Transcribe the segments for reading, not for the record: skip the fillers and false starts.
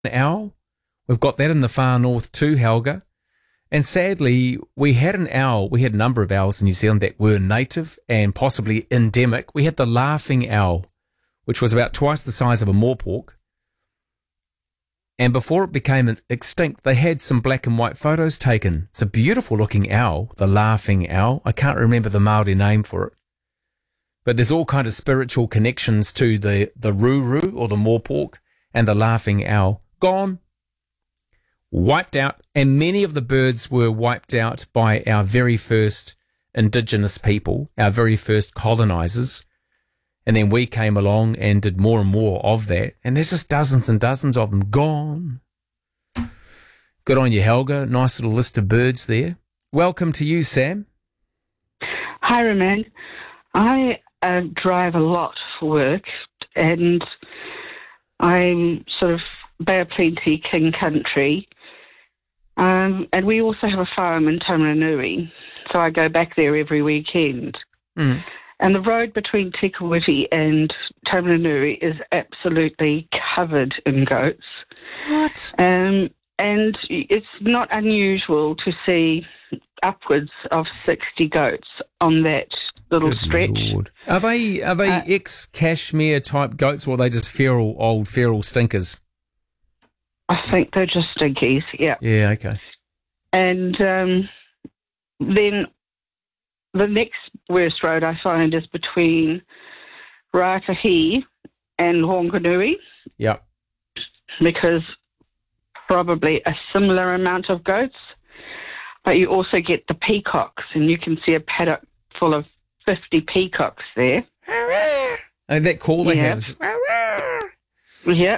owl. We've got that in the far north too, Helga. And sadly, we had an owl. We had a number of owls in New Zealand that were native and possibly endemic. We had the laughing owl, which was about twice the size of a moorpork. And before it became extinct, they had some black and white photos taken. It's a beautiful looking owl, the laughing owl. I can't remember the Māori name for it. But there's all kind of spiritual connections to the ruru or the moorpork and the laughing owl. Gone. Wiped out. And many of the birds were wiped out by our very first indigenous people, our very first colonizers. And then we came along and did more and more of that. And there's just dozens and dozens of them gone. Good on you, Helga. Nice little list of birds there. Welcome to you, Sam. Hi, Roman. I drive a lot for work, and I'm sort of Bay of Plenty, King Country. And we also have a farm in Taumarunui, so I go back there every weekend. Mm. And the road between Te Kuiti and Taumarunui is absolutely covered in goats. What? And it's not unusual to see upwards of 60 goats on that little Good stretch. Lord. Are they ex-cashmere type goats, or are they just old feral stinkers? I think they're just stinkies, yeah. Yeah, okay. And then the next worst road I find is between Ratahi and Honganui. Yep. Because probably a similar amount of goats, but you also get the peacocks, and you can see a paddock full of 50 peacocks there. And that call they Yeah. have. Yeah.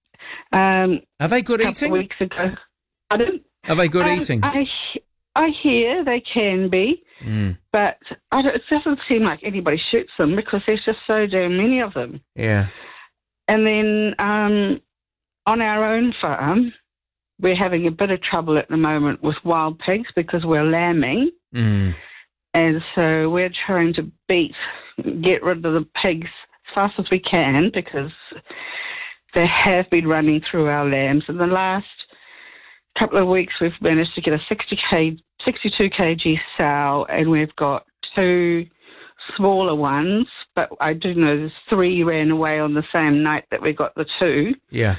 Are they good A couple eating? of weeks ago. Pardon? Are they good eating? I hear they can be, but it doesn't seem like anybody shoots them because there's just so damn many of them. Yeah. And then on our own farm, we're having a bit of trouble at the moment with wild pigs because we're lambing. Mm. And so we're trying to get rid of the pigs as fast as we can because they have been running through our lambs. In the last couple of weeks, we've managed to get a 62 kg sow, and we've got 2 smaller ones, but I do know there's 3 ran away on the same night that we got the 2. Yeah.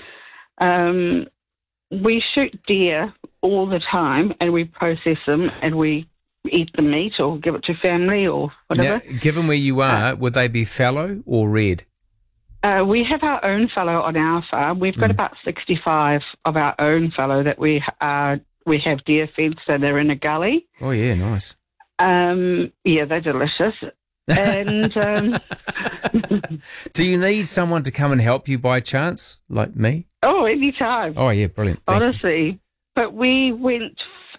We shoot deer all the time, and we process them, and we eat the meat or give it to family or whatever. Now, given where you are, would they be fallow or red? We have our own fallow on our farm. We've got about 65 of our own fallow that we have deer fed, so they're in a gully. Oh, yeah, nice. Yeah, they're delicious. And do you need someone to come and help you by chance, like me? oh, anytime. Oh, yeah, brilliant. Thank you. Honestly. But we went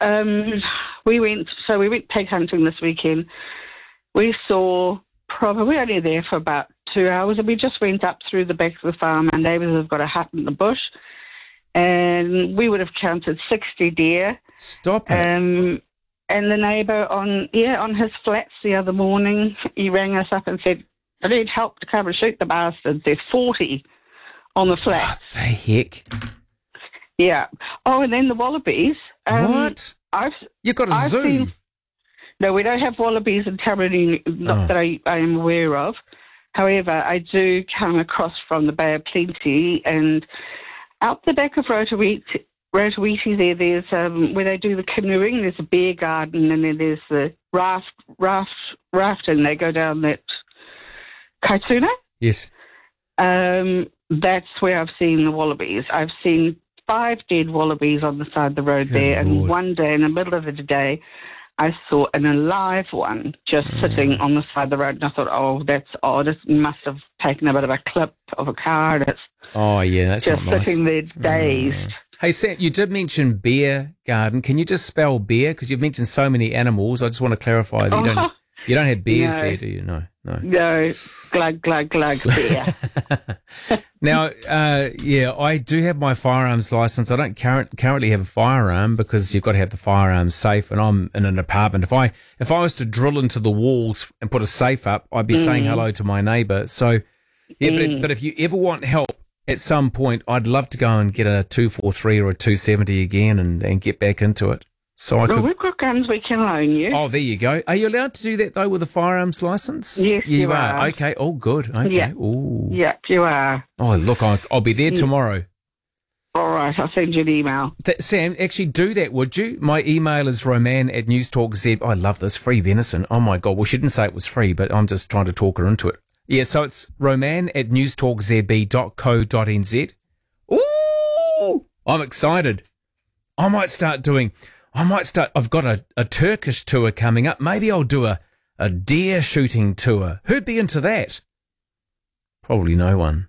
pig hunting this weekend. We saw we were only there for about 2 hours, and we just went up through the back of the farm. Our neighbours have got a hut in the bush, and we would have counted 60 deer. Stop it. And the neighbour on his flats the other morning, he rang us up and said, I need help to come and shoot the bastards. There's 40 on the flats. What the heck? Yeah. Oh, and then the wallabies. What? You've got a zoo. No, we don't have wallabies in Tamaruni, not that I am aware of. However, I do come across from the Bay of Plenty, and out the back of Rotawiti there's where they do the canoeing, there's a beer garden, and then there's the rafting. They go down that Kaituna. Yes. That's where I've seen the wallabies. I've seen 5 dead wallabies on the side of the road there, and one day in the middle of the day, I saw an alive one just sitting on the side of the road, and I thought, oh, that's odd. It must have taken a bit of a clip of a car, and it's that's just not nice. sitting there dazed. Hey, Sam, you did mention beer garden. Can you just spell beer? Because you've mentioned so many animals. I just want to clarify that you don't have beers there, do you? No. No, glug, glug, glug, beer. Now, I do have my firearms license. I don't currently have a firearm because you've got to have the firearms safe, and I'm in an apartment. If I was to drill into the walls and put a safe up, I'd be saying hello to my neighbour. So, but if you ever want help at some point, I'd love to go and get a 243 or a 270 again and get back into it. So I could. We've got guns we can loan you. Oh, there you go. Are you allowed to do that, though, with a firearms licence? Yes, you are. Okay, all good. Okay. Yeah. Ooh. Yep, you are. Oh, look, I'll be there tomorrow. All right, I'll send you an email. Sam, actually do that, would you? My email is roman@newstalkz. I love this. Free venison. Oh, my God. Well, she didn't say it was free, but I'm just trying to talk her into it. Yeah, so it's roman@newstalkzb.co.nz. Ooh! I'm excited. I've got a Turkish tour coming up. Maybe I'll do a deer shooting tour. Who'd be into that? Probably no one.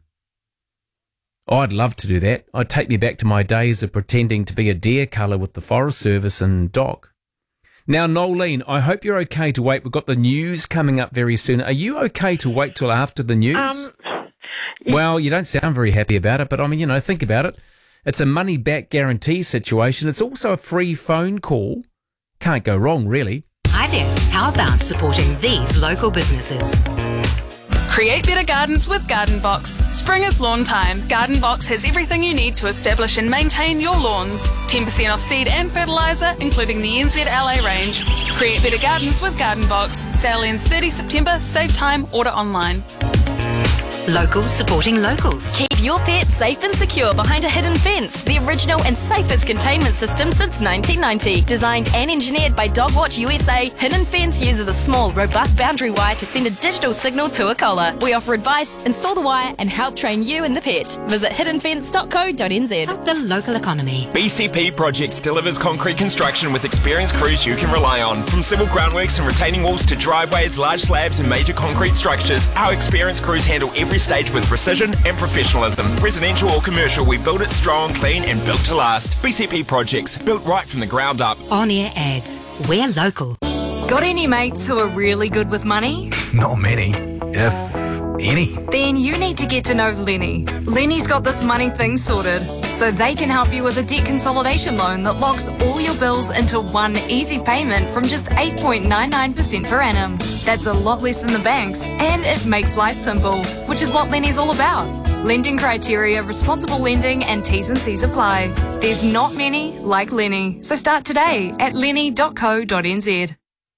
Oh, I'd love to do that. I'd take me back to my days of pretending to be a deer culler with the Forest Service and Doc. Now, Nolene, I hope you're okay to wait. We've got the news coming up very soon. Are you okay to wait till after the news? Well, you don't sound very happy about it, but I mean, think about it. It's a money-back guarantee situation. It's also a free phone call. Can't go wrong, really. Hi there. How about supporting these local businesses? Create better gardens with Garden Box. Spring is lawn time. Garden Box has everything you need to establish and maintain your lawns. 10% off seed and fertiliser, including the NZLA range. Create better gardens with Garden Box. Sale ends 30 September. Save time. Order online. Locals supporting locals. Keep your pet safe and secure behind a hidden fence. The original and safest containment system since 1990. Designed and engineered by Dogwatch USA, Hidden Fence uses a small, robust boundary wire to send a digital signal to a collar. We offer advice, install the wire, and help train you and the pet. Visit hiddenfence.co.nz. Help the local economy. BCP Projects delivers concrete construction with experienced crews you can rely on. From civil groundworks and retaining walls to driveways, large slabs and major concrete structures, our experienced crews handle every stage with precision and professionalism. Residential or commercial, we build it strong, clean and built to last. BCP Projects, built right from the ground up. On-air ads. We're local. Got any mates who are really good with money? Not many, if any. Then you need to get to know Lenny. Lenny's got this money thing sorted, so they can help you with a debt consolidation loan that locks all your bills into one easy payment from just 8.99% per annum. That's a lot less than the banks, and it makes life simple, which is what Lenny's all about. Lending criteria, responsible lending, and T's and C's apply. There's not many like Lenny, so start today at lenny.co.nz.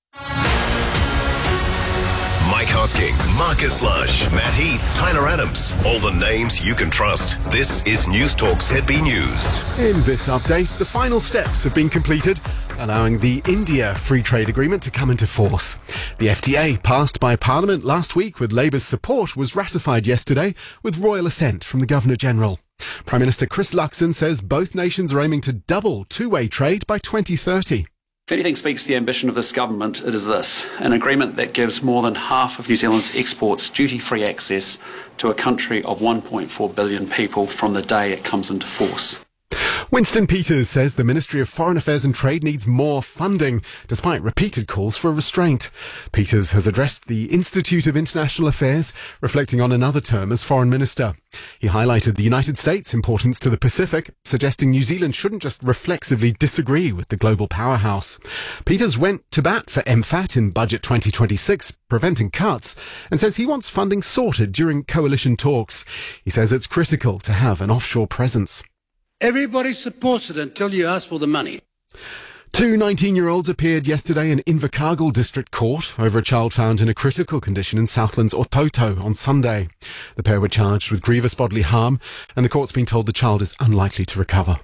Mike Hosking, Marcus Lush, Matt Heath, Tyler Adams. All the names you can trust. This is News Talk ZB News. In this update, the final steps have been completed, allowing the India Free Trade Agreement to come into force. The FTA, passed by Parliament last week with Labour's support, was ratified yesterday with royal assent from the Governor-General. Prime Minister Chris Luxon says both nations are aiming to double two-way trade by 2030. If anything speaks to the ambition of this government, it is this: an agreement that gives more than half of New Zealand's exports duty-free access to a country of 1.4 billion people from the day it comes into force. Winston Peters says the Ministry of Foreign Affairs and Trade needs more funding, despite repeated calls for restraint. Peters has addressed the Institute of International Affairs, reflecting on another term as Foreign Minister. He highlighted the United States' importance to the Pacific, suggesting New Zealand shouldn't just reflexively disagree with the global powerhouse. Peters went to bat for MFAT in Budget 2026, preventing cuts, and says he wants funding sorted during coalition talks. He says it's critical to have an offshore presence. Everybody supports it until you ask for the money. Two 19-year-olds appeared yesterday in Invercargill District Court over a child found in a critical condition in Southland's Ototo on Sunday. The pair were charged with grievous bodily harm, and the court's been told the child is unlikely to recover.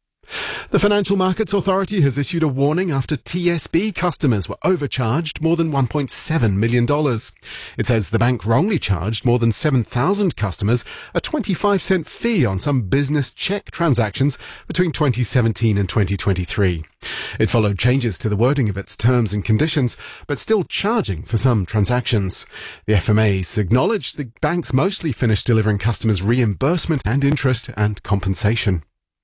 The Financial Markets Authority has issued a warning after TSB customers were overcharged more than $1.7 million. It says the bank wrongly charged more than 7,000 customers a 25-cent fee on some business cheque transactions between 2017 and 2023. It followed changes to the wording of its terms and conditions, but still charging for some transactions. The FMA's acknowledged the banks mostly finished delivering customers reimbursement and interest and compensation.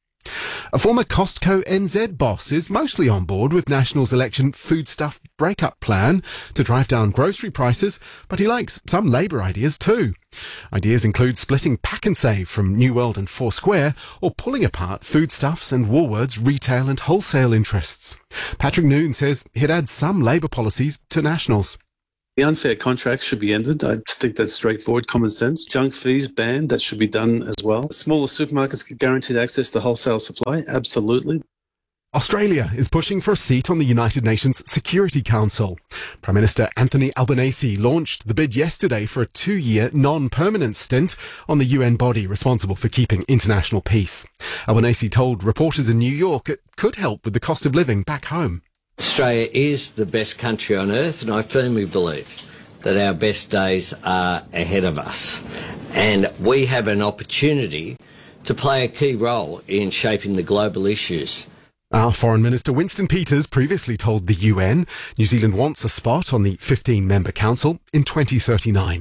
A former Costco NZ boss is mostly on board with National's election foodstuff breakup plan to drive down grocery prices, but he likes some Labour ideas too. Ideas include splitting Pack and Save from New World and Foursquare, or pulling apart Foodstuffs and Woolworths retail and wholesale interests. Patrick Noon says he'd add some Labour policies to National's. The unfair contracts should be ended. I think that's straightforward, common sense. Junk fees banned. That should be done as well. Smaller supermarkets get guaranteed access to wholesale supply. Absolutely. Australia is pushing for a seat on the United Nations Security Council. Prime Minister Anthony Albanese launched the bid yesterday for a 2-year non-permanent stint on the UN body responsible for keeping international peace. Albanese told reporters in New York it could help with the cost of living back home. Australia is the best country on earth, and I firmly believe that our best days are ahead of us. And we have an opportunity to play a key role in shaping the global issues. Our Foreign Minister Winston Peters previously told the UN New Zealand wants a spot on the 15-member council in 2039.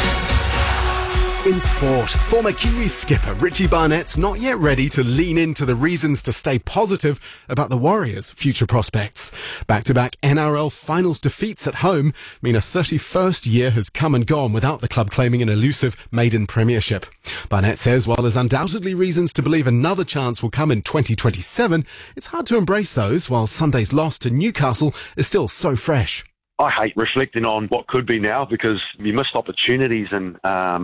In sport, former Kiwi skipper Richie Barnett's not yet ready to lean into the reasons to stay positive about the Warriors' future prospects. Back-to-back NRL finals defeats at home mean a 31st year has come and gone without the club claiming an elusive maiden premiership. Barnett says while there's undoubtedly reasons to believe another chance will come in 2027, it's hard to embrace those while Sunday's loss to Newcastle is still so fresh. I hate reflecting on what could be now because you missed opportunities and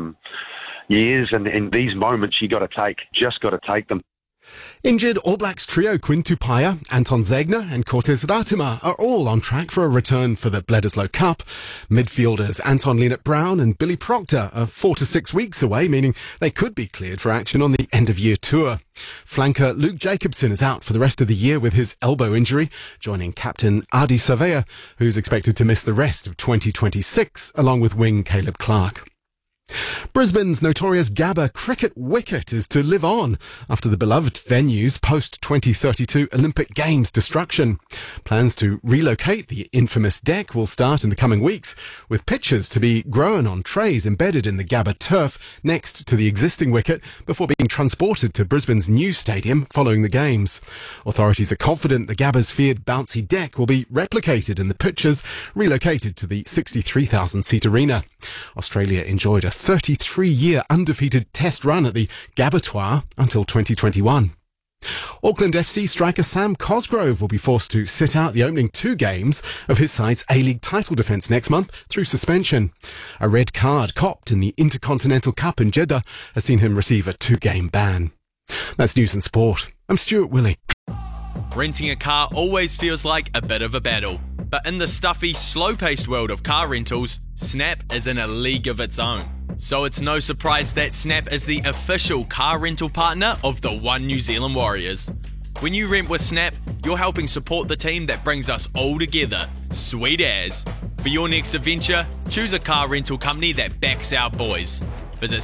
years, and these moments you got to take them. Injured All Blacks trio Quinn Tupaia, Anton Zegner and Cortez Ratima are all on track for a return for the Bledisloe Cup. Midfielders Anton Lienert-Brown and Billy Proctor are 4 to 6 weeks away, meaning they could be cleared for action on the end-of-year tour. Flanker Luke Jacobson is out for the rest of the year with his elbow injury, joining captain Adi Savea, who's expected to miss the rest of 2026, along with wing Caleb Clark. Brisbane's notorious Gabba cricket wicket is to live on after the beloved venue's post-2032 Olympic Games destruction. Plans to relocate the infamous deck will start in the coming weeks, with pitches to be grown on trays embedded in the Gabba turf next to the existing wicket before being transported to Brisbane's new stadium following the Games. Authorities are confident the Gabba's feared bouncy deck will be replicated in the pitches relocated to the 63,000-seat arena. Australia enjoyed a 33-year undefeated test run at the Gabatoir until 2021. Auckland FC striker Sam Cosgrove will be forced to sit out the opening 2 games of his side's A-League title defence next month through suspension. A red card copped in the Intercontinental Cup in Jeddah has seen him receive a 2-game ban. That's news and sport. I'm Stuart Willey. Renting a car always feels like a bit of a battle. But in the stuffy, slow-paced world of car rentals, Snap is in a league of its own. So it's no surprise that Snap is the official car rental partner of the One New Zealand Warriors. When you rent with Snap, you're helping support the team that brings us all together. Sweet as. For your next adventure, choose a car rental company that backs our boys. Visit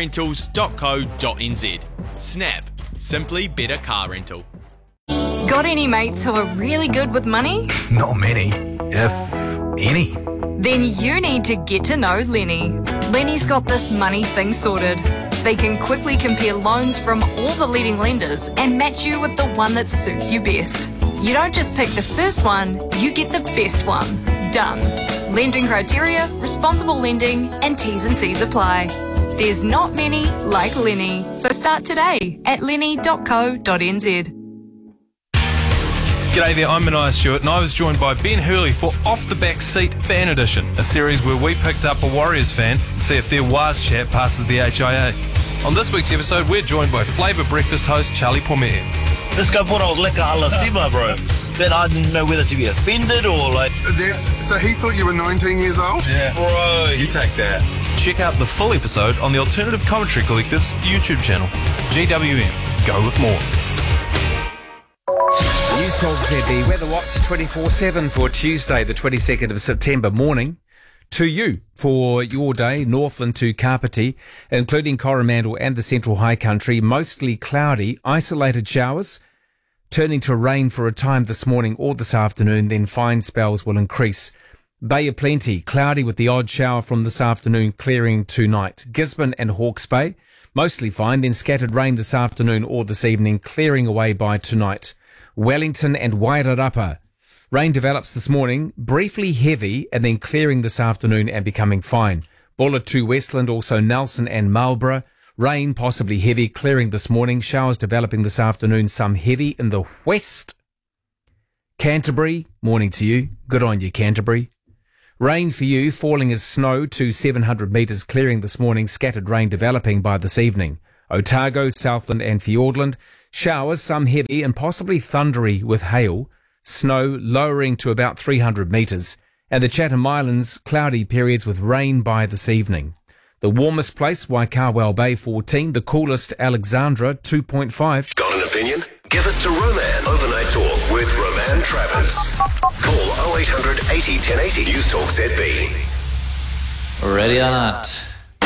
snaprentals.co.nz. Snap. Simply better car rental. Got any mates who are really good with money? Not many, if any. Then you need to get to know Lenny. Lenny's got this money thing sorted. They can quickly compare loans from all the leading lenders and match you with the one that suits you best. You don't just pick the first one, you get the best one. Done. Lending criteria, responsible lending, and T's and C's apply. There's not many like Lenny, so start today at lenny.co.nz. G'day there, I'm Mania Stewart and I was joined by Ben Hurley for Off the Back Seat Ban Edition, a series where we picked up a Warriors fan and see if their Waz chat passes the HIA. On this week's episode, we're joined by Flavour Breakfast host Charlie Pomea. This guy brought out Leka Halasima, bro. But I didn't know whether to be offended or like... So he thought you were 19 years old? Yeah. Bro. You take that. Check out the full episode on the Alternative Commentary Collective's YouTube channel. GWM. Go with more. News Talk ZB Weather Watch 24/7 for Tuesday, the 22nd of September morning. To you for your day, Northland to Kapiti, including Coromandel and the Central High Country, mostly cloudy, isolated showers, turning to rain for a time this morning or this afternoon, then fine spells will increase. Bay of Plenty, cloudy with the odd shower from this afternoon, clearing tonight. Gisborne and Hawke's Bay, mostly fine, then scattered rain this afternoon or this evening, clearing away by tonight. Wellington and Wairarapa. Rain develops this morning, briefly heavy and then clearing this afternoon and becoming fine. Bulla to Westland, also Nelson and Marlborough. Rain possibly heavy, clearing this morning. Showers developing this afternoon, some heavy in the west. Canterbury, morning to you. Good on you, Canterbury. Rain for you, falling as snow to 700 metres, clearing this morning, scattered rain developing by this evening. Otago, Southland and Fiordland, showers, some heavy and possibly thundery with hail. Snow lowering to about 300 metres. And the Chatham Islands, cloudy periods with rain by this evening. The warmest place, Waikawao Bay 14. The coolest, Alexandra 2.5. Got an opinion? Give it to Roman. Overnight Talk with Roman Travers. Call 0800 80 1080. News Talk ZB. Ready or not.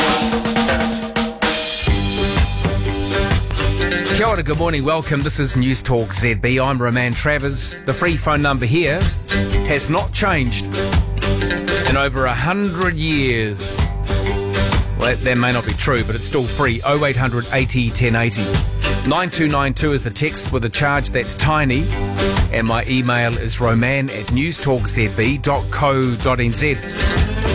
Kia ora, good morning, welcome. This is News Talk ZB. I'm Roman Travers. The free phone number here has not changed in over 100 years. Well, that may not be true, but it's still free. 0800 80 1080. 9292 is the text with a charge that's tiny. And my email is roman@newstalkzb.co.nz.